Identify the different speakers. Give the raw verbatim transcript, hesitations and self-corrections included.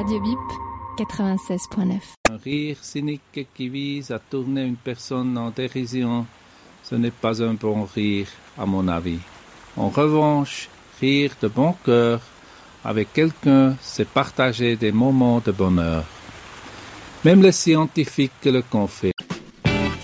Speaker 1: Radio Bip, quatre-vingt-seize point neuf.
Speaker 2: Un rire cynique qui vise à tourner une personne en dérision, ce n'est pas un bon rire, à mon avis. En revanche, rire de bon cœur avec quelqu'un, c'est partager des moments de bonheur. Même les scientifiques le confirment.